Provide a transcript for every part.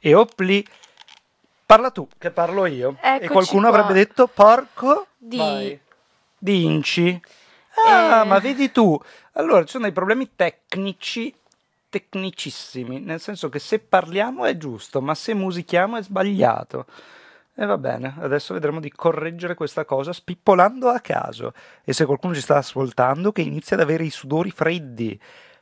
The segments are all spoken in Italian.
E Opli, parla tu, che parlo io. Eccoci e qualcuno qua. avrebbe detto, porco, Di- vai. Dinci. Ah, ma vedi tu. Allora, ci sono dei problemi tecnicissimi, nel senso che se parliamo è giusto, ma se musichiamo è sbagliato. E va bene, adesso vedremo di correggere questa cosa spippolando a caso. E se qualcuno ci sta ascoltando, che inizia ad avere i sudori freddi,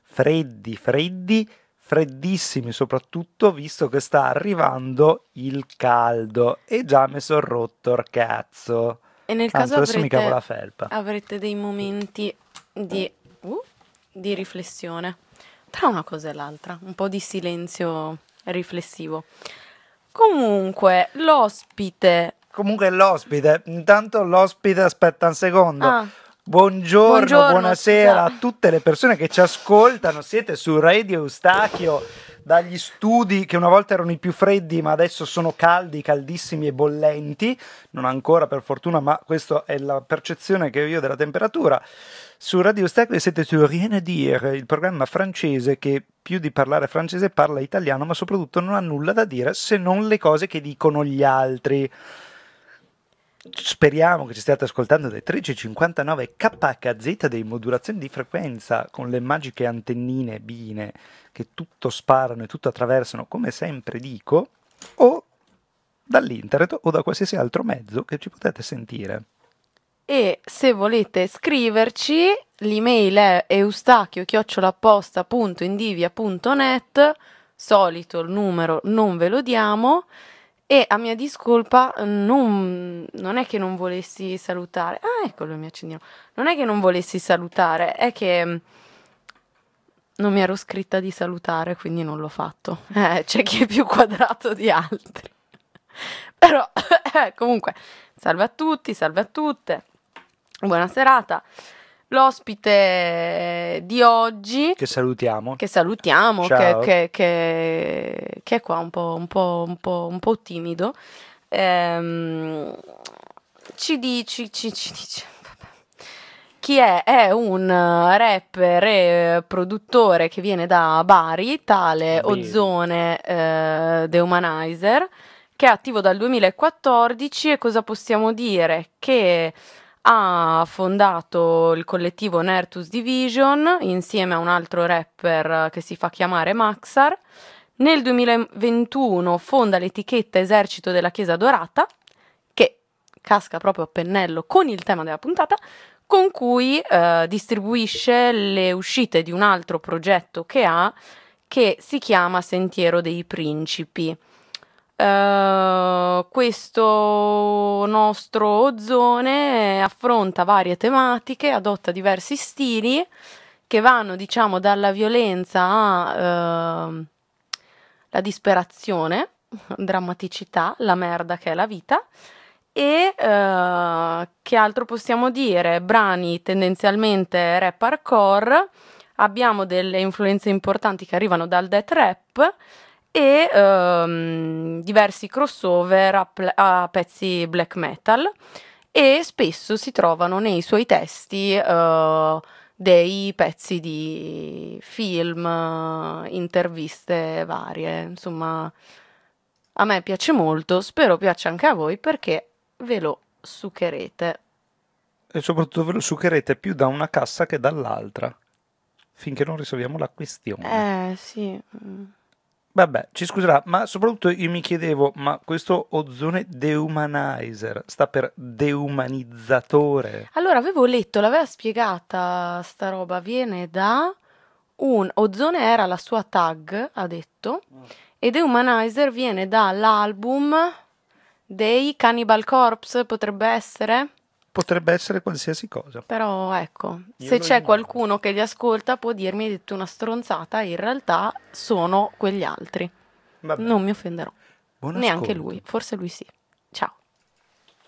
freddissimi, soprattutto visto che sta arrivando il caldo e già mi sono rotto il cazzo. E nel caso Anzi, adesso mi cavo la felpa. avrete dei momenti di, di riflessione tra una cosa e l'altra, un po' di silenzio riflessivo. Comunque, l'ospite... Comunque l'ospite, intanto l'ospite aspetta un secondo. Ah, Buongiorno, buongiorno, buonasera scusa. a tutte le persone che ci ascoltano. Siete su Radio Eustachio, dagli studi che una volta erano i più freddi, ma adesso sono caldi, caldissimi e bollenti. Non ancora, per fortuna, ma questa è la percezione che ho io della temperatura. Su Radio Eustachio siete su Rien à dire, il programma francese che più di parlare francese parla italiano, ma soprattutto non ha nulla da dire se non le cose che dicono gli altri. Speriamo che ci stiate ascoltando dai 1359 KHZ dei modulazioni di frequenza con le magiche antennine bine che tutto sparano e tutto attraversano, come sempre dico, o dall'internet o da qualsiasi altro mezzo che ci potete sentire. E se volete scriverci, l'email è eustachio@indivia.net, solito il numero non ve lo diamo. E a mia discolpa non è che non volessi salutare. Ah, eccolo il mio accendino. Non è che non volessi salutare, è che non mi ero scritta di salutare, quindi non l'ho fatto. C'è chi è più quadrato di altri. Però, comunque, salve a tutti, salve a tutte. Buona serata. L'ospite di oggi, Che salutiamo. che salutiamo, Ciao. che è qua un po' timido, ci dice, vabbè. Chi è? È un rapper e produttore che viene da Bari, tale Bene. Ozone The Humanizer, che è attivo dal 2014 e cosa possiamo dire? Che ha fondato il collettivo Nertus Division insieme a un altro rapper che si fa chiamare Maxar. Nel 2021 fonda l'etichetta Esercito della Chiesa Dorata, che casca proprio a pennello con il tema della puntata, con cui distribuisce le uscite di un altro progetto che ha, che si chiama Sentiero dei Principi. Questo nostro Ozone affronta varie tematiche, adotta diversi stili che vanno, diciamo, dalla violenza a la disperazione, drammaticità, la merda che è la vita. E che altro possiamo dire? Brani tendenzialmente rap hardcore, abbiamo delle influenze importanti che arrivano dal death rap e diversi crossover a pezzi black metal, e spesso si trovano nei suoi testi dei pezzi di film, interviste varie. Insomma, a me piace molto, spero piaccia anche a voi perché ve lo succherete. E soprattutto ve lo succherete più da una cassa che dall'altra, finché non risolviamo la questione. Sì. Vabbè, ci scuserà, ma soprattutto io mi chiedevo, ma questo Ozone Dehumanizer sta per deumanizzatore? Allora, avevo letto, l'aveva spiegata sta roba, viene da un Ozone era la sua tag, ha detto, e Dehumanizer viene dall'album dei Cannibal Corpse, potrebbe essere? Potrebbe essere qualsiasi cosa. Però ecco, Io se lo c'è ignoro. qualcuno che li ascolta può dirmi hai detto una stronzata, in realtà sono quegli altri. Vabbè. Non mi offenderò. Buon Neanche ascolto. lui, forse lui sì.